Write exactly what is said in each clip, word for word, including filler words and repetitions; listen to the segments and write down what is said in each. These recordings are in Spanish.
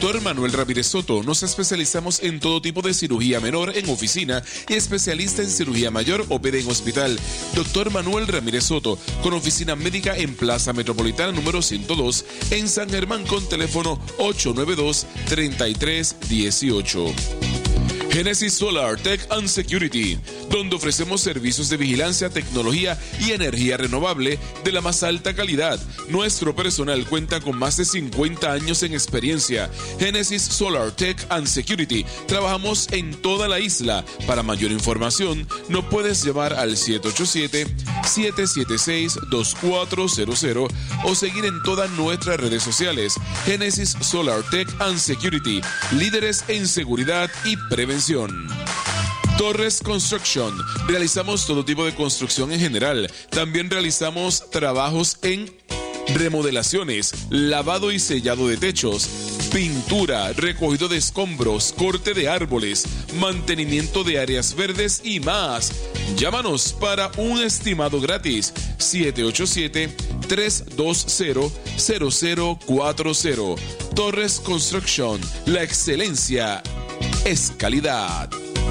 Doctor Manuel Ramírez Soto. Nos especializamos en todo tipo de cirugía menor en oficina y especialista en cirugía mayor o P D en hospital. Doctor Manuel Ramírez Soto, con oficina médica en Plaza Metropolitana número ciento dos en San Germán con teléfono ocho nueve dos, tres tres uno ocho. Genesis Solar Tech and Security, donde ofrecemos servicios de vigilancia, tecnología y energía renovable de la más alta calidad. Nuestro personal cuenta con más de cincuenta años en experiencia. Genesis Solar Tech and Security. Trabajamos en toda la isla. Para mayor información, nos puedes llamar al siete ocho siete, siete siete seis, dos cuatro cero cero o seguir en todas nuestras redes sociales. Genesis Solar Tech and Security, líderes en seguridad y prevención. Torres Construction. Realizamos todo tipo de construcción en general. También realizamos trabajos en remodelaciones, lavado y sellado de techos, pintura, recogido de escombros, corte de árboles, mantenimiento de áreas verdes y más. Llámanos para un estimado gratis. siete ocho siete, tres dos cero, cero cero cuatro cero. Torres Construction. La excelencia es calidad.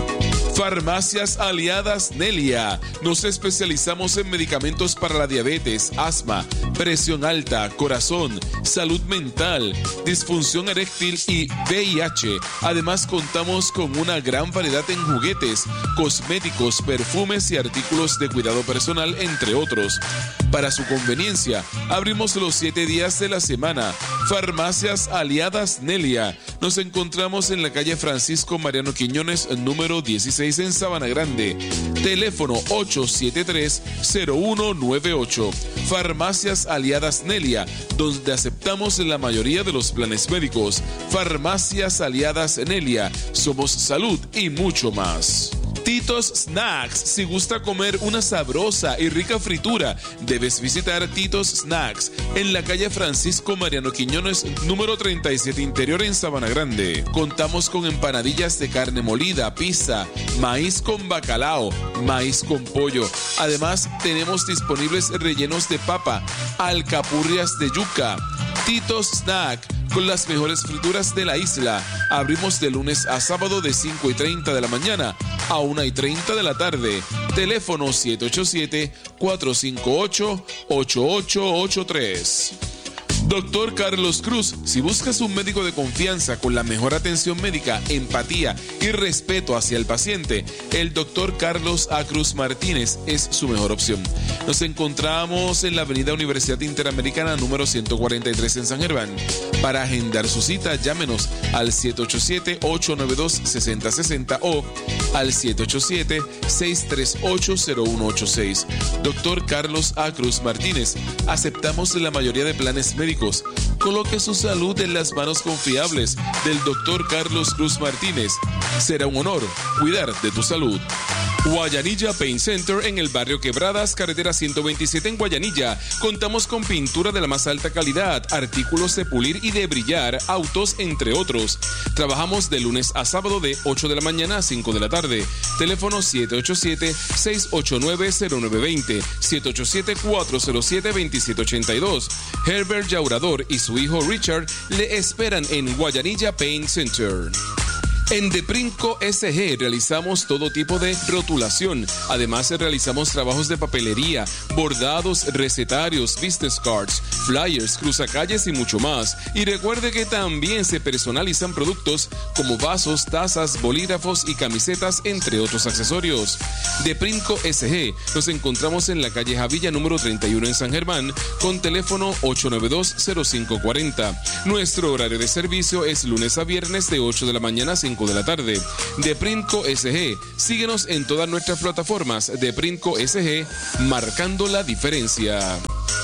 Farmacias Aliadas Nelia. Nos especializamos en medicamentos para la diabetes, asma, presión alta, corazón, salud mental, disfunción eréctil y V I H. Además, contamos con una gran variedad en juguetes, cosméticos, perfumes y artículos de cuidado personal, entre otros. Para su conveniencia, abrimos los siete días de la semana. Farmacias Aliadas Nelia. Nos encontramos en la calle Francisco Mariano Quiñones, número dieciséis en Sabana Grande. Teléfono ocho siete tres, cero uno nueve ocho. Farmacias Aliadas Nelia, donde aceptamos la mayoría de los planes médicos. Farmacias Aliadas Nelia. Somos salud y mucho más. Titos Snacks. Si gusta comer una sabrosa y rica fritura, debes visitar Titos Snacks en la calle Francisco Mariano Quiñones, número treinta y siete interior en Sabana Grande. Contamos con empanadillas de carne molida, pizza, maíz con bacalao, maíz con pollo. Además, tenemos disponibles rellenos de papa, alcapurrias de yuca. Titos Snack, con las mejores frituras de la isla. Abrimos de lunes a sábado de cinco y treinta de la mañana a una y treinta de la tarde. Teléfono siete ocho siete, cuatro cinco ocho, ocho ocho ocho tres. Doctor Carlos Cruz. Si buscas un médico de confianza con la mejor atención médica, empatía y respeto hacia el paciente, el doctor Carlos A. Cruz Martínez es su mejor opción. Nos encontramos en la avenida Universidad Interamericana número ciento cuarenta y tres en San Germán. Para agendar su cita, llámenos al siete ocho siete, ocho nueve dos, seis cero seis cero o al siete ocho siete, seis tres ocho, cero uno ocho seis. Doctor Carlos A. Cruz Martínez. Aceptamos la mayoría de planes médicos. Coloque su salud en las manos confiables del doctor Carlos Cruz Martínez. Será un honor cuidar de tu salud. Guayanilla Paint Center en el barrio Quebradas, carretera ciento veintisiete en Guayanilla. Contamos con pintura de la más alta calidad, artículos de pulir y de brillar, autos, entre otros. Trabajamos de lunes a sábado de ocho de la mañana a cinco de la tarde. Teléfono siete ocho siete, seis ocho nueve, cero nueve dos cero, siete ocho siete, cuatro cero siete, dos siete ocho dos. Herbert Llaurador y su hijo Richard le esperan en Guayanilla Paint Center. En Deprinco S G realizamos todo tipo de rotulación. Además, realizamos trabajos de papelería, bordados, recetarios, business cards, flyers, cruzacalles y mucho más. Y recuerde que también se personalizan productos como vasos, tazas, bolígrafos y camisetas, entre otros accesorios. Deprinco S G. Nos encontramos en la calle Javilla número treinta y uno en San Germán con teléfono ocho nueve dos, cero cinco cuatro cero. Nuestro horario de servicio es lunes a viernes de ocho de la mañana a cinco de la tarde. Deprinco S G. Síguenos en todas nuestras plataformas. Deprinco S G, marcando la diferencia.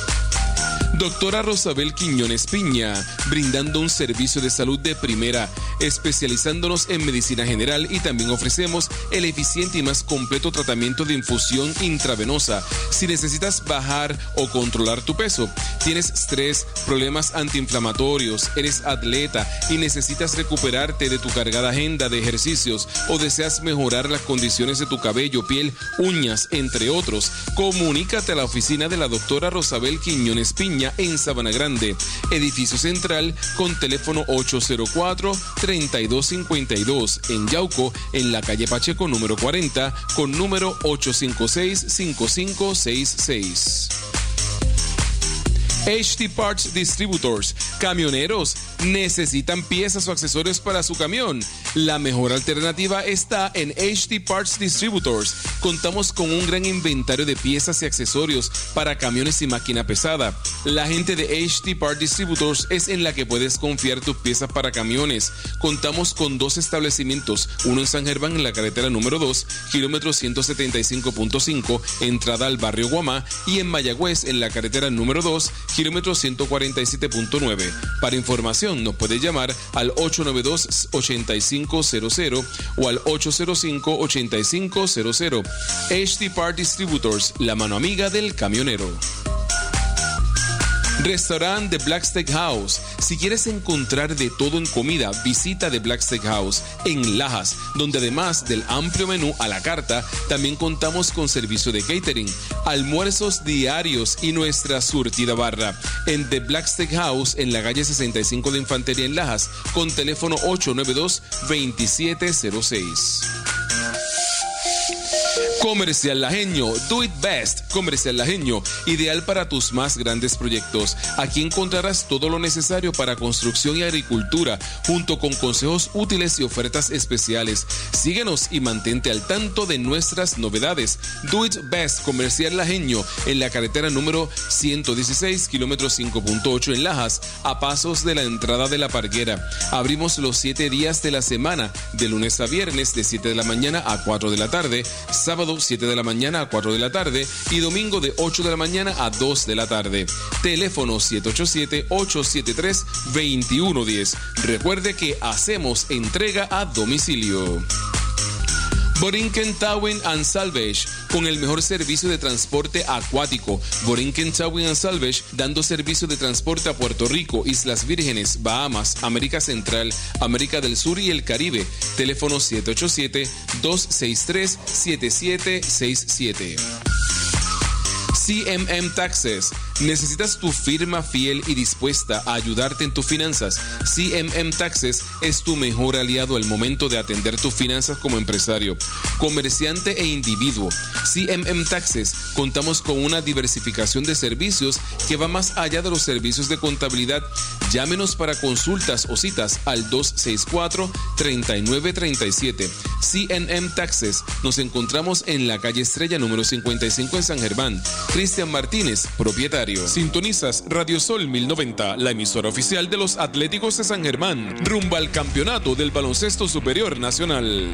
Doctora Rosabel Quiñones Piña, brindando un servicio de salud de primera, especializándonos en medicina general, y también ofrecemos el eficiente y más completo tratamiento de infusión intravenosa. Si necesitas bajar o controlar tu peso, tienes estrés, problemas antiinflamatorios, eres atleta y necesitas recuperarte de tu cargada agenda de ejercicios, o deseas mejorar las condiciones de tu cabello, piel, uñas, entre otros, comunícate a la oficina de la doctora Rosabel Quiñones Piña California en Sabana Grande. Edificio Central con teléfono ocho cero cuatro, tres dos cinco dos. En Yauco, en la calle Pacheco número cuarenta, con número ocho cinco seis, cinco cinco seis seis. H T Parts Distributors. Camioneros, ¿necesitan piezas o accesorios para su camión? La mejor alternativa está en H T Parts Distributors. Contamos con un gran inventario de piezas y accesorios para camiones y máquina pesada. La gente de H T Parts Distributors es en la que puedes confiar tus piezas para camiones. Contamos con dos establecimientos, uno en San Germán en la carretera número dos, kilómetro ciento setenta y cinco punto cinco, entrada al barrio Guamá, y en Mayagüez en la carretera número dos, kilómetro ciento cuarenta y siete punto nueve. Para información nos puede llamar al ocho nueve dos, ocho cinco cero cero o al ocho cero cinco, ocho cinco cero cero. H T Parts Distributors, la mano amiga del camionero. Restaurante The Black Steakhouse. Si quieres encontrar de todo en comida, visita The Black Steakhouse en Lajas, donde además del amplio menú a la carta, también contamos con servicio de catering, almuerzos diarios y nuestra surtida barra. En The Black Steakhouse, en la calle sesenta y cinco de Infantería en Lajas, con teléfono ocho nueve dos, dos siete cero seis. Comercial Lajeño, do it best. Comercial Lajeño, ideal para tus más grandes proyectos. Aquí encontrarás todo lo necesario para construcción y agricultura, junto con consejos útiles y ofertas especiales. Síguenos y mantente al tanto de nuestras novedades. Do it best. Comercial Lajeño, en la carretera número ciento dieciséis, kilómetro cinco punto ocho en Lajas, a pasos de la entrada de la Parguera. Abrimos los siete días de la semana, de lunes a viernes, de siete de la mañana a cuatro de la tarde, sábado siete de la mañana a cuatro de la tarde y domingo de ocho de la mañana a dos de la tarde. Teléfono siete ocho siete, ocho siete tres, dos uno uno cero. Recuerde que hacemos entrega a domicilio. Borinquen Towing and Salvage, con el mejor servicio de transporte acuático. Borinquen Towing and Salvage, dando servicio de transporte a Puerto Rico, Islas Vírgenes, Bahamas, América Central, América del Sur y el Caribe. Teléfono siete ocho siete, dos seis tres, siete siete seis siete. C M M Taxes. ¿Necesitas tu firma fiel y dispuesta a ayudarte en tus finanzas? C M M Taxes es tu mejor aliado al momento de atender tus finanzas como empresario, comerciante e individuo. C M M Taxes contamos con una diversificación de servicios que va más allá de los servicios de contabilidad. Llámenos para consultas o citas al dos seis cuatro, tres nueve tres siete. C M M Taxes. Nos encontramos en la calle Estrella número cincuenta y cinco en San Germán. Cristian Martínez, propietario. Sintonizas Radio Sol mil noventa, la emisora oficial de los Atléticos de San Germán, rumbo al campeonato del baloncesto superior nacional.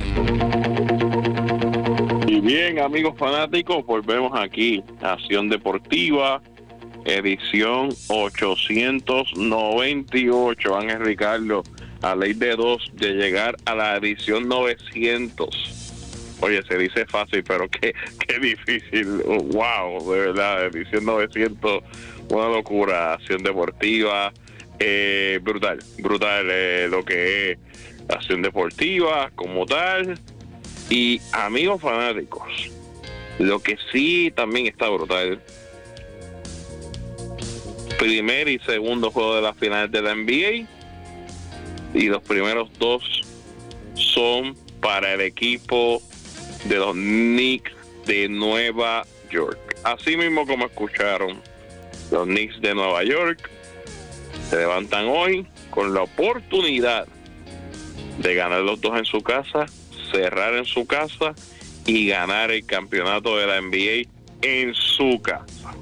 Y bien, amigos fanáticos, volvemos aquí a Acción Deportiva, edición ochocientos noventa y ocho. Ángel Ricardo, a ley de dos de llegar a la edición novecientos. Oye, se dice fácil, pero qué, qué difícil. Wow, de verdad, edición novecientos, una locura. Acción Deportiva, eh, brutal, brutal eh, lo que es Acción Deportiva como tal. Y amigos fanáticos, lo que sí también está brutal, primer y segundo juego de la final de la N B A, y los primeros dos son para el equipo de los Knicks de Nueva York. Así mismo como escucharon, los Knicks de Nueva York se levantan hoy con la oportunidad de ganar los dos en su casa, cerrar en su casa y ganar el campeonato de la N B A en su casa.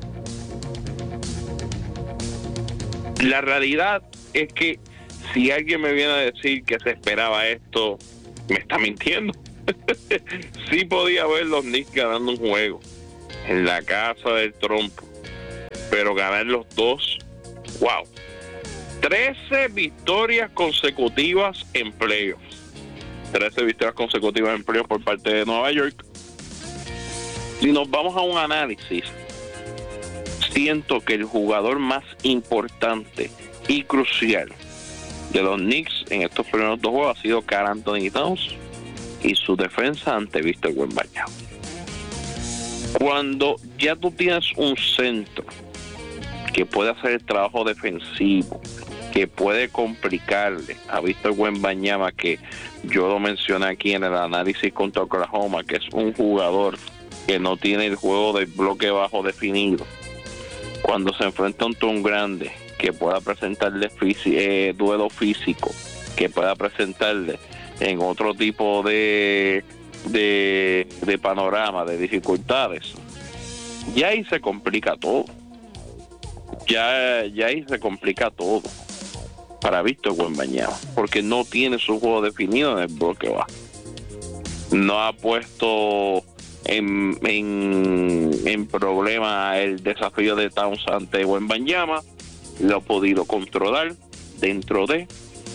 La realidad es que si alguien me viene a decir que se esperaba esto, me está mintiendo. Sí podía ver los Knicks ganando un juego en la casa del trompo, pero ganar los dos, wow. trece victorias consecutivas en playoffs. trece victorias consecutivas en playoffs por parte de Nueva York. Si nos vamos a un análisis, siento que el jugador más importante y crucial de los Knicks en estos primeros dos juegos ha sido Karl Anthony Towns y su defensa ante Víctor Wembanyama. Cuando ya tú tienes un centro que puede hacer el trabajo defensivo, que puede complicarle a Víctor Wembanyama, que yo lo mencioné aquí en el análisis contra Oklahoma, que es un jugador que no tiene el juego del bloque bajo definido. Cuando se enfrenta a un Tom grande, que pueda presentarle fisi- eh, duelo físico, que pueda presentarle en otro tipo de, de, de panorama, de dificultades, ya ahí se complica todo. Ya, ya ahí se complica todo para Víctor Wembanyama, porque no tiene su juego definido en el bloque bajo. No ha puesto en, en, en problema el desafío de Towns ante Wembanyama, lo ha podido controlar dentro de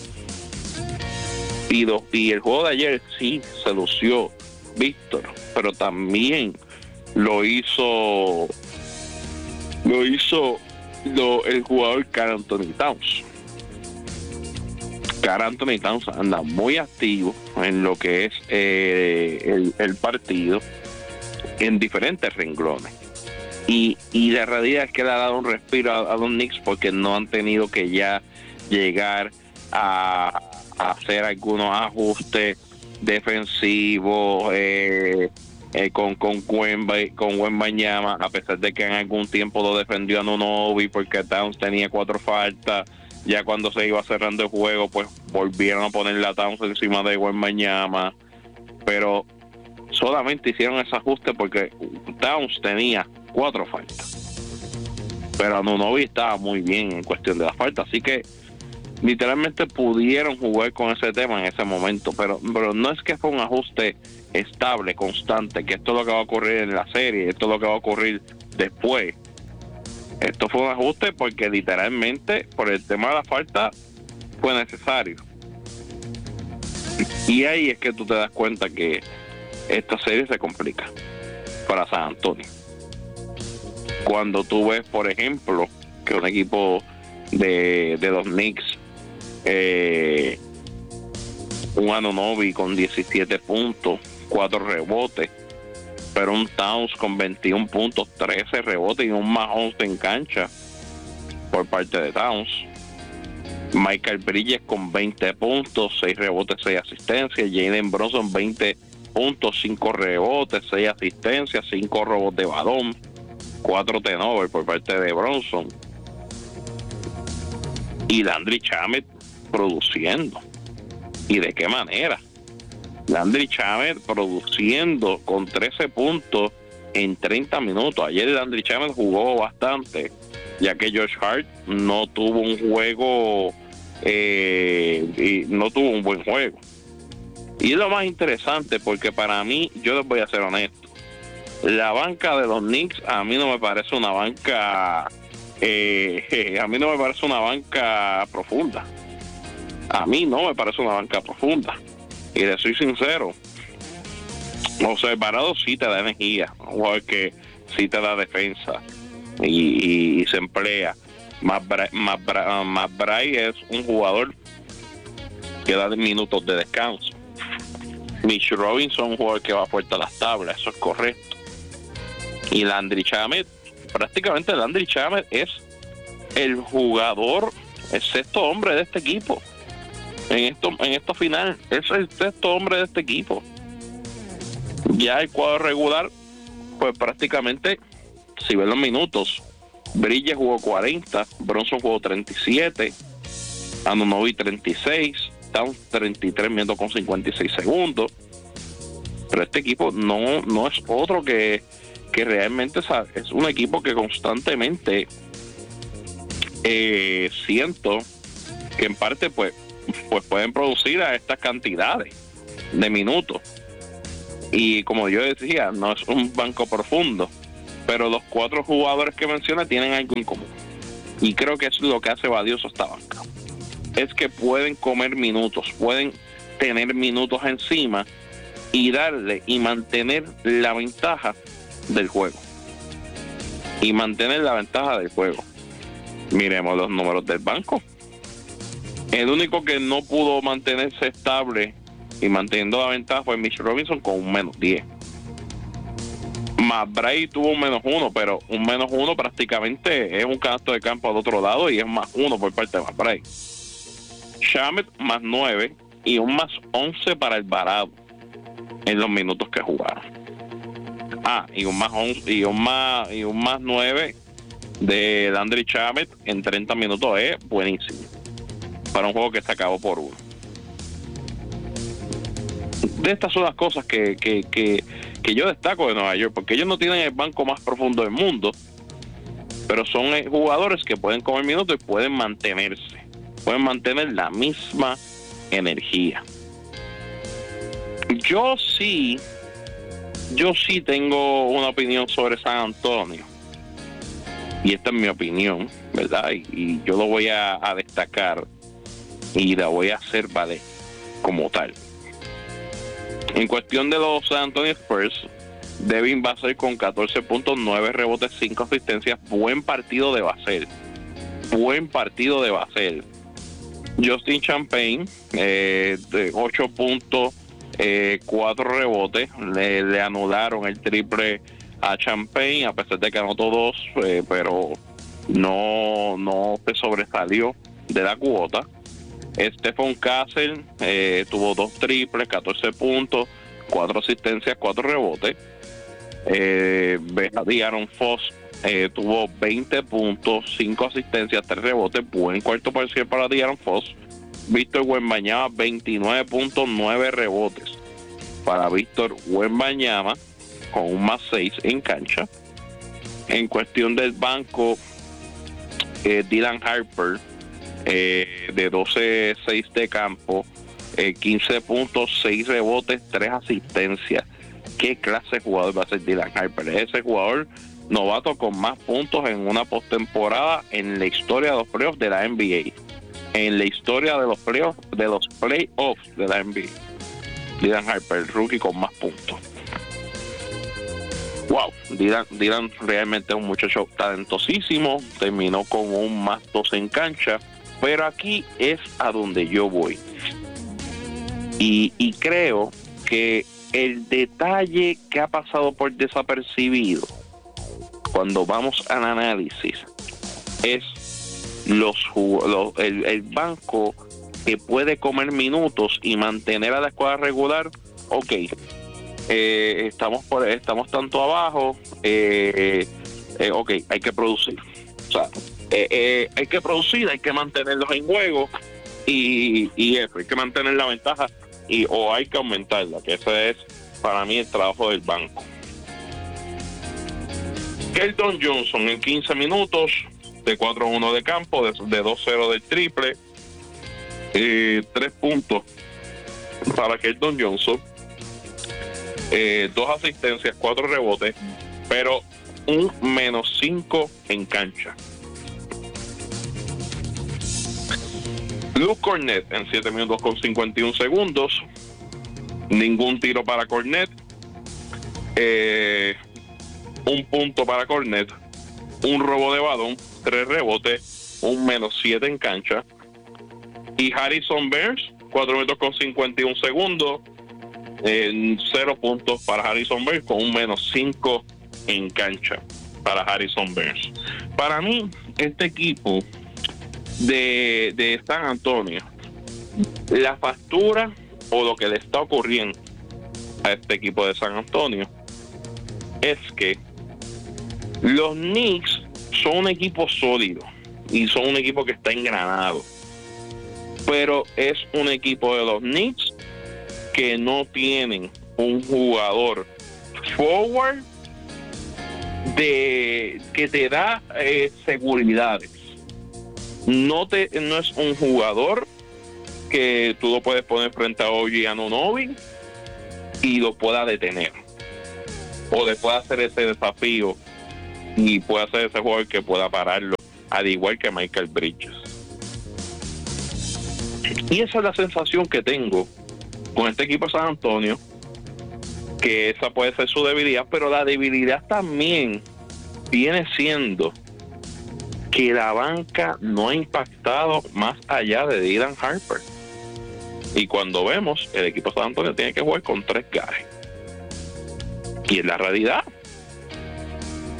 y, do, y el juego de ayer sí se lució Víctor, pero también lo hizo lo hizo lo, el jugador Karl Anthony Towns. Karl Anthony Towns anda muy activo en lo que es eh, el, el partido en diferentes renglones. Y, y la realidad es que le ha dado un respiro a, a los Knicks, porque no han tenido que ya llegar a, a hacer algunos ajustes defensivos eh, eh, con con Wemba, con Wembanyama, a pesar de que en algún tiempo lo defendió a Anunoby porque Towns tenía cuatro faltas. Ya cuando se iba cerrando el juego, pues volvieron a ponerle a Towns encima de Wembanyama, pero solamente hicieron ese ajuste porque Towns tenía cuatro faltas, pero Anunoby estaba muy bien en cuestión de las faltas, así que literalmente pudieron jugar con ese tema en ese momento, pero, pero no es que fue un ajuste estable, constante, que esto es lo que va a ocurrir en la serie, esto es lo que va a ocurrir después. Esto fue un ajuste porque literalmente por el tema de la falta fue necesario, y ahí es que tú te das cuenta que esta serie se complica para San Antonio. Cuando tú ves, por ejemplo, que un equipo de, de los Knicks, eh, un Anunoby con diecisiete puntos, cuatro rebotes, pero un Towns con veintiún puntos, trece rebotes y un más once en cancha por parte de Towns. Michael Bridges con veinte puntos, seis rebotes, seis asistencias. Jalen Brunson veinte puntos, cinco rebotes, seis asistencias, cinco robos de balón, cuatro turnovers por parte de Brunson. Y Landry Shamet produciendo. ¿Y de qué manera? Landry Shamet produciendo con trece puntos en treinta minutos. Ayer Landry Shamet jugó bastante, ya que Josh Hart no tuvo un juego eh, y no tuvo un buen juego. Y es lo más interesante, porque para mí, yo les voy a ser honesto, la banca de los Knicks a mí no me parece una banca eh, a mí no me parece una banca profunda. A mí no me parece una banca profunda. Y le soy sincero, José Alvarado sí te da energía, un jugador que sí te da defensa y, y, y se emplea. McBride es un jugador que da minutos de descanso. Mitch Robinson es un jugador que va fuerte a las tablas, eso es correcto. Y Landry Shamet, prácticamente Landry Shamet es el jugador, el sexto hombre de este equipo. En esto, en esta final, es el sexto hombre de este equipo. Ya el cuadro regular, pues prácticamente, si ven los minutos, Bridges jugó cuarenta, Brunson jugó treinta y siete, Anunoby treinta y seis, Towns treinta y tres minutos con cincuenta y seis segundos. Pero este equipo no, no es otro que, que realmente, ¿sabes? Es un equipo que constantemente eh, siento que en parte pues pues pueden producir a estas cantidades de minutos. Y como yo decía, no es un banco profundo, pero los cuatro jugadores que menciona tienen algo en común, y creo que es lo que hace valioso esta banca, es que pueden comer minutos, pueden tener minutos encima y darle y mantener la ventaja del juego y mantener la ventaja del juego. Miremos los números del banco. El único que no pudo mantenerse estable y manteniendo la ventaja fue Mitch Robinson con un menos diez. McBride tuvo un menos uno, pero un menos uno prácticamente es un canasto de campo al otro lado y es más uno por parte de McBride. Shamet más nueve y un más once para Alvarado en los minutos que jugaron. Ah, y un más once, y un más y un más nueve de Landry Shamet en treinta minutos es buenísimo para un juego que se acabó por uno. De estas son las cosas que, que, que, que yo destaco de Nueva York, porque ellos no tienen el banco más profundo del mundo, pero son jugadores que pueden comer minutos y pueden mantenerse, pueden mantener la misma energía. Yo sí, yo sí tengo una opinión sobre San Antonio, y esta es mi opinión, ¿verdad? Y, y yo lo voy a, a destacar y la voy a hacer valer como tal. En cuestión de los San Antonio Spurs, Devin Vassell con catorce puntos, nueve rebotes, cinco asistencias. Buen partido de Vassell. Buen partido de Vassell. Justin Champagne, eh, de ocho puntos, eh, cuatro rebotes. Le, le anularon el triple a Champagne, a pesar de que anotó dos, eh, pero no, no se sobresalió de la cuota. Stephon Castle eh, tuvo dos triples, catorce puntos, cuatro asistencias, cuatro rebotes. Eh, De'Aaron Fox eh, tuvo veinte puntos, cinco asistencias, tres rebotes. Buen cuarto parcial para De'Aaron Fox. Víctor Wembanyama, veintinueve puntos, nueve rebotes para Víctor Wembanyama, con un más seis en cancha. En cuestión del banco, eh, Dylan Harper, Eh, de doce seis de campo, eh, quince puntos, seis rebotes, tres asistencias. ¿Qué clase de jugador va a ser Dylan Harper? Ese jugador novato con más puntos en una postemporada en la historia de los playoffs de la N B A. En la historia de los playoffs de los playoffs de la N B A. Dylan Harper, el rookie con más puntos. Wow, Dylan, Dylan realmente es un muchacho talentosísimo. Terminó con un más dos en cancha. Pero aquí es a donde yo voy. Y, y creo que el detalle que ha pasado por desapercibido cuando vamos al análisis es los, los el, el banco que puede comer minutos y mantener a la escuadra regular. Ok, eh, estamos por, estamos tanto abajo, eh, eh, ok, hay que producir. O sea, Eh, eh, hay que producir, hay que mantenerlos en juego y, y eso, hay que mantener la ventaja y o hay que aumentarla, que ese es para mí el trabajo del banco. Keldon Johnson en quince minutos, de cuatro uno de campo, de, de dos cero del triple, eh, tres puntos para Keldon Johnson, eh, dos asistencias, cuatro rebotes, pero un menos cinco en cancha. Luke Cornett en siete minutos con cincuenta y uno segundos. Ningún tiro para Cornett. Eh, un punto para Cornett. Un robo de balón. Tres rebotes. Un menos siete en cancha. Y Harrison Barnes, cuatro minutos con cincuenta y uno segundos. Eh, cero puntos para Harrison Barnes con un menos cinco en cancha para Harrison Barnes. Para mí, este equipo de, de San Antonio, la factura o lo que le está ocurriendo a este equipo de San Antonio es que los Knicks son un equipo sólido y son un equipo que está engranado, pero es un equipo de los Knicks que no tienen un jugador forward de que te da eh, seguridades. No te no es un jugador que tú lo puedes poner frente a O G Anunoby y lo pueda detener, o le pueda hacer ese desafío y pueda hacer ese jugador que pueda pararlo, al igual que Michael Bridges. Y esa es la sensación que tengo con este equipo de San Antonio, que esa puede ser su debilidad, pero la debilidad también viene siendo que la banca no ha impactado más allá de Dylan Harper. Y cuando vemos, el equipo de San Antonio tiene que jugar con tres guys. Y en la realidad,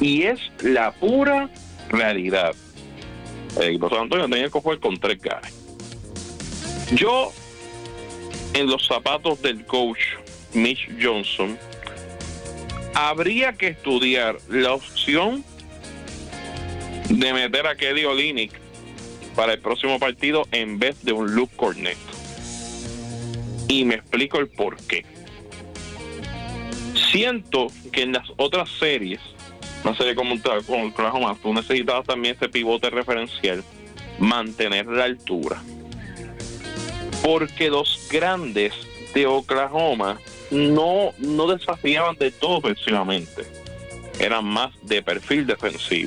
Y es la pura realidad. El equipo de San Antonio tenía que jugar con tres ganas. Yo, en los zapatos del coach Mitch Johnson, habría que estudiar la opción de meter a Kelly Olynyk para el próximo partido en vez de un Luke Kornet. Y me explico el por qué. Siento que en las otras series, una serie como con Oklahoma, tú necesitabas también ese pivote referencial, mantener la altura. Porque los grandes de Oklahoma no, no desafiaban de todo ofensivamente. Eran más de perfil defensivo.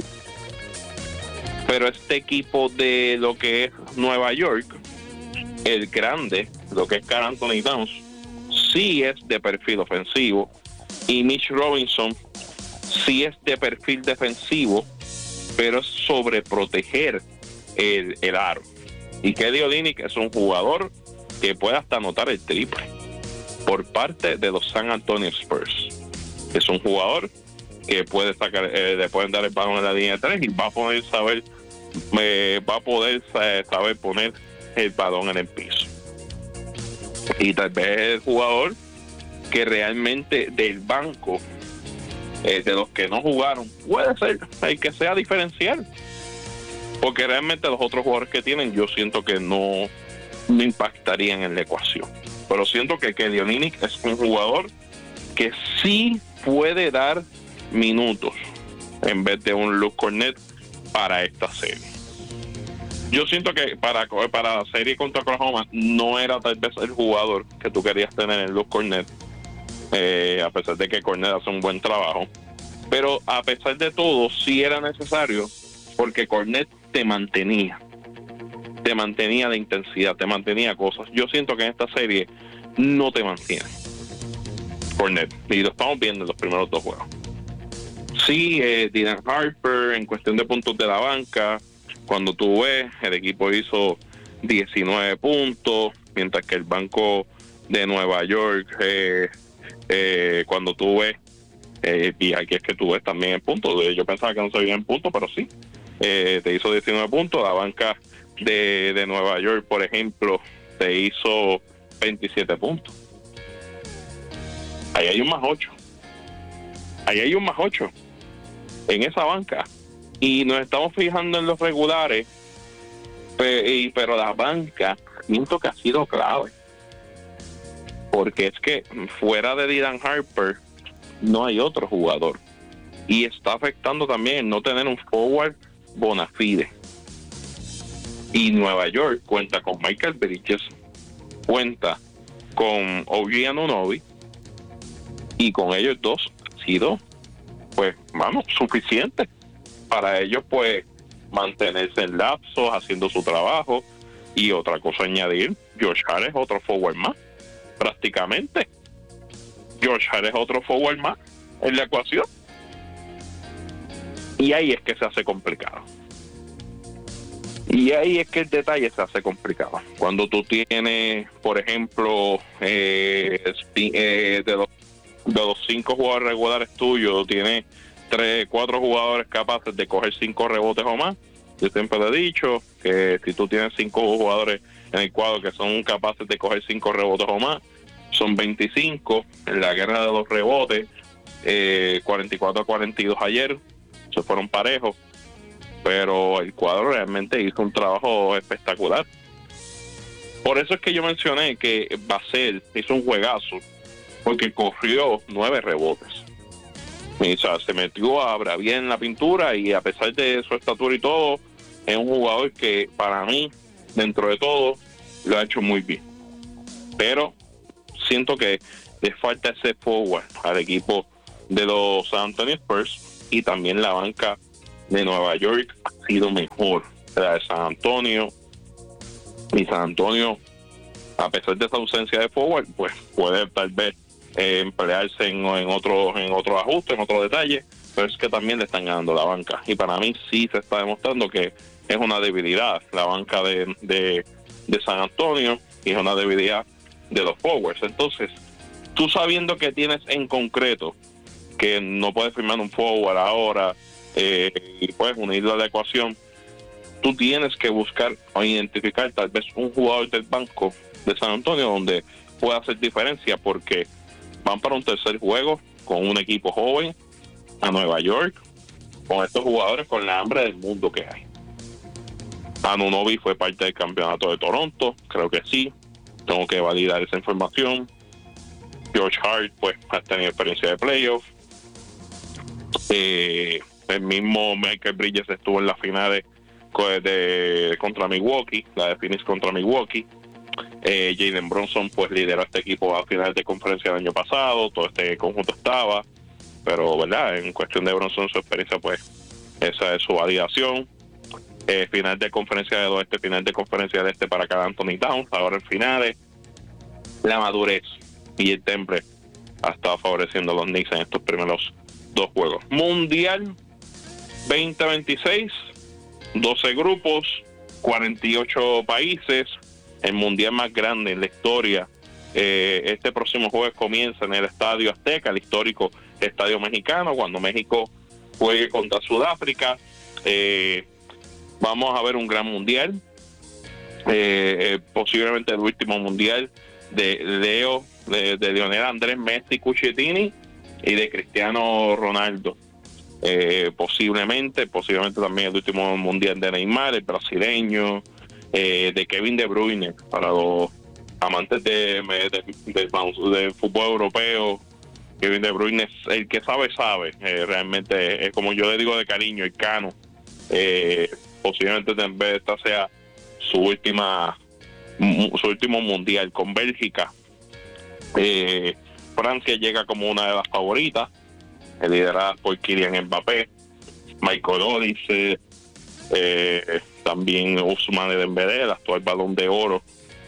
Pero este equipo de lo que es Nueva York, el grande, lo que es Karl Anthony Towns, sí es de perfil ofensivo. Y Mitch Robinson sí es de perfil defensivo, pero es sobre proteger el, el aro. Y Kelly Olynyk es un jugador que puede hasta anotar el triple por parte de los San Antonio Spurs. Es un jugador que puede sacar, eh, le pueden dar el balón en la línea de tres y va a poder saber, eh, va a poder eh, saber poner el balón en el piso. Y tal vez el jugador que realmente del banco, eh, de los que no jugaron, puede ser el que sea diferencial. Porque realmente los otros jugadores que tienen, yo siento que no, no impactarían en la ecuación. Pero siento que Kelly Olynyk es un jugador que sí puede dar minutos en vez de un Luke Kornet para esta serie. Yo siento que para, para la serie contra Oklahoma no era tal vez el jugador que tú querías tener en Luke Kornet, eh, a pesar de que Kornet hace un buen trabajo. Pero a pesar de todo, sí era necesario, porque Kornet te mantenía. Te mantenía de intensidad, te mantenía cosas. Yo siento que en esta serie no te mantiene Kornet. Y lo estamos viendo en los primeros dos juegos. Sí, eh, Dylan Harper, en cuestión de puntos de la banca, cuando tú ves, el equipo hizo diecinueve puntos, mientras que el banco de Nueva York, eh, eh, cuando tú ves, eh, y aquí es que tú ves también en puntos, yo pensaba que no se veía en puntos, pero sí, eh, te hizo diecinueve puntos. La banca de, de Nueva York, por ejemplo, te hizo veintisiete puntos. Ahí hay un más ocho. Ahí hay un más ocho en esa banca. Y nos estamos fijando en los regulares, pero la banca siento que ha sido clave. Porque es que fuera de Dylan Harper no hay otro jugador. Y está afectando también el no tener un forward bona fide. Y Nueva York cuenta con Michael Bridges, cuenta con O G Anunoby, y con ellos dos ha sido, pues, vamos, suficiente para ellos, pues, mantenerse en lapsos, haciendo su trabajo. Y otra cosa a añadir, Josh Hart es otro forward más, prácticamente. Josh Hart es otro forward más en la ecuación. Y ahí es que se hace complicado. Y ahí es que el detalle se hace complicado. Cuando tú tienes, por ejemplo, eh, eh, de, los, de los cinco jugadores regulares tuyos, tienes tres, cuatro jugadores capaces de coger cinco rebotes o más. Yo siempre le he dicho que si tú tienes cinco jugadores en el cuadro que son capaces de coger cinco rebotes o más, son veinticinco. En la guerra de los rebotes, eh, cuarenta y cuatro a cuarenta y dos ayer, se fueron parejos. Pero el cuadro realmente hizo un trabajo espectacular. Por eso es que yo mencioné que Vassell hizo un juegazo, porque corrió nueve rebotes. O sea, se metió a Bravier en la pintura, y a pesar de su estatura y todo, es un jugador que para mí, dentro de todo, lo ha hecho muy bien. Pero siento que le falta ese forward al equipo de los San Antonio Spurs, y también la banca de Nueva York ha sido mejor que la de San Antonio. Y San Antonio, a pesar de esa ausencia de forward, pues puede tal vez eh, emplearse en, en otros en otro ajuste, en otro detalle, pero es que también le están ganando la banca. Y para mí sí se está demostrando que es una debilidad la banca de, de, de San Antonio, y es una debilidad de los forwards. Entonces, tú sabiendo que tienes en concreto que no puedes firmar un forward ahora, eh, y puedes unirlo a la ecuación, tú tienes que buscar o identificar tal vez un jugador del banco de San Antonio donde pueda hacer diferencia, porque van para un tercer juego con un equipo joven a Nueva York, con estos jugadores con la hambre del mundo que hay. Anunoby fue parte del campeonato de Toronto, creo que sí, tengo que validar esa información. George Hart pues ha tenido experiencia de playoff. Eh, el mismo Michael Bridges estuvo en las finales de, de, contra Milwaukee, la de Phoenix contra Milwaukee. Eh, Jalen Brunson pues lideró este equipo a finales de conferencia del año pasado, todo este conjunto estaba, pero verdad, en cuestión de Brunson su experiencia pues esa es su validación. Eh, final de conferencia del oeste, final de conferencia del este para cada Anthony Towns, ahora en finales. La madurez y el temple ha estado favoreciendo a los Knicks en estos primeros dos juegos. Mundial veinte veintiséis, doce grupos, cuarenta y ocho países, el mundial más grande en la historia. Eh, este próximo jueves comienza en el Estadio Azteca, el histórico Estadio Mexicano, cuando México juegue contra Sudáfrica. Eh, vamos a ver un gran mundial, eh, eh, posiblemente el último mundial de Leo, de, de Lionel Andrés Messi Cucchettini y de Cristiano Ronaldo. Eh, posiblemente, posiblemente también el último mundial de Neymar, el brasileño, eh, de Kevin De Bruyne, para los amantes de, de, de, de, de fútbol europeo. Kevin De Bruyne es el que sabe, sabe, eh, realmente, es como yo le digo de cariño, el Cano. Eh, posiblemente tal vez esta sea su última su último mundial con Bélgica. eh, Francia llega como una de las favoritas, liderada por Kylian Mbappé, Michael Olise, eh, también Ousmane Dembélé, el actual Balón de Oro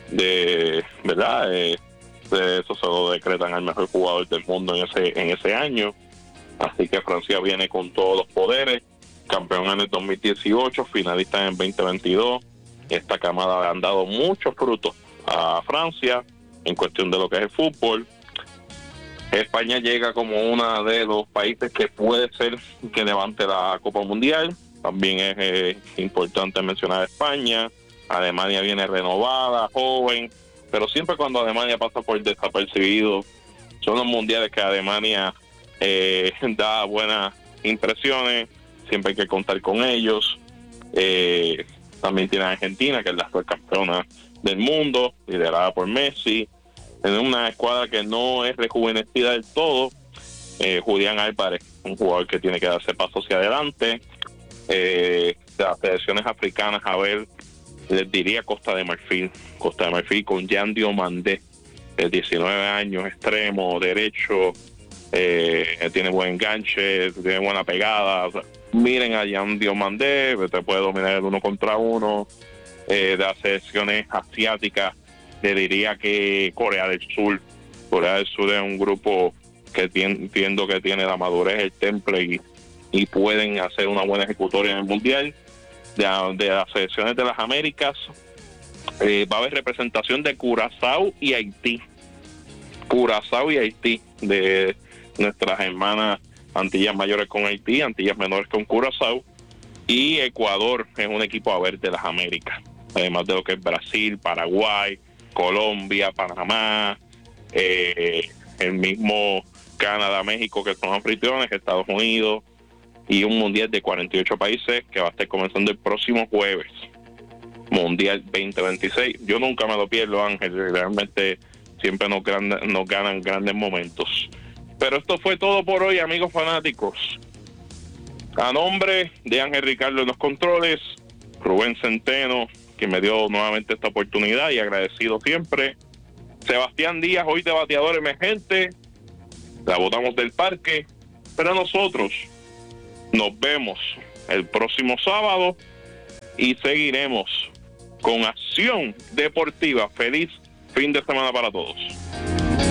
de verdad, eh, de eso se lo decretan al mejor jugador del mundo en ese en ese año. Así que Francia viene con todos los poderes, campeón en el dos mil dieciocho, finalista en el veinte veintidós. Esta camada le han dado muchos frutos a Francia en cuestión de lo que es el fútbol. España llega como uno de los países que puede ser que levante la Copa Mundial. También es eh, importante mencionar a España. Alemania viene renovada, joven, pero siempre cuando Alemania pasa por desapercibido, son los mundiales que Alemania eh, da buenas impresiones. Siempre hay que contar con ellos. Eh, también tiene a Argentina, que es la actual campeona del mundo, liderada por Messi. Tiene una escuadra que no es rejuvenecida del todo. Eh, Julián Álvarez, un jugador que tiene que darse paso hacia adelante. Eh, de las selecciones africanas, a ver, les diría Costa de Marfil. Costa de Marfil con Yan Diomandé, de diecinueve años, extremo, derecho, eh, tiene buen enganche, tiene buena pegada. O sea, miren a Yan Diomandé, te puede dominar el uno contra uno. Eh, de las selecciones asiáticas, le diría que Corea del Sur. Corea del Sur es un grupo que entiendo que tiene la madurez, el temple y, y pueden hacer una buena ejecutoria en el Mundial. De, de las selecciones de las Américas, eh, va a haber representación de Curazao y Haití. Curazao y Haití, de nuestras hermanas Antillas Mayores con Haití, Antillas Menores con Curazao, y Ecuador es un equipo a ver de las Américas, además de lo que es Brasil, Paraguay, Colombia, Panamá, eh, el mismo Canadá, México, que son anfitriones, Estados Unidos, y un mundial de cuarenta y ocho países que va a estar comenzando el próximo jueves. Mundial veinte veintiséis. Yo nunca me lo pierdo, Ángel. Realmente siempre nos, gran, nos ganan grandes momentos. Pero esto fue todo por hoy, amigos fanáticos. A nombre de Ángel Ricardo en los controles, Rubén Centeno, que me dio nuevamente esta oportunidad y agradecido siempre. Sebastián Díaz, hoy de bateador emergente. La botamos del parque. Pero nosotros nos vemos el próximo sábado y seguiremos con Acción Deportiva. Feliz fin de semana para todos.